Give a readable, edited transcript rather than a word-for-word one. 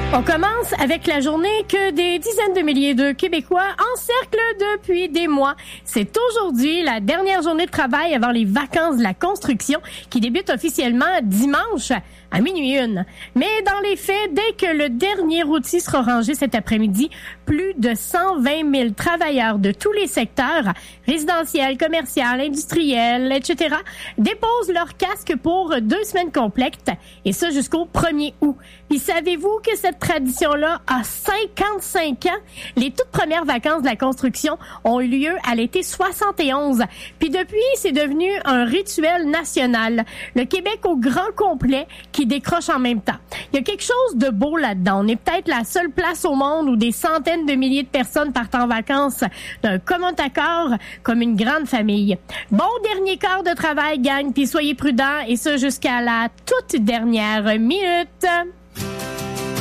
On commence avec la journée que des dizaines de milliers de Québécois encerclent depuis des mois. C'est aujourd'hui la dernière journée de travail avant les vacances de la construction qui débutent officiellement dimanche à minuit 1. Mais dans les faits, dès que le dernier outil sera rangé cet après-midi, plus de 120 000 travailleurs de tous les secteurs, résidentiels, commercial, industriels, etc., déposent leur casque pour 2 semaines complètes, et ça jusqu'au 1er août. Puis savez-vous que cette tradition-là a 55 ans? Les toutes premières vacances de la construction ont eu lieu à l'été 71. Puis depuis, c'est devenu un rituel national. Le Québec au grand complet qui décroche en même temps. Il y a quelque chose de beau là-dedans. On est peut-être la seule place au monde où des centaines de milliers de personnes partent en vacances d'un commun accord comme une grande famille. Bon dernier quart de travail, gang, puis soyez prudents, et ça jusqu'à la toute dernière minute.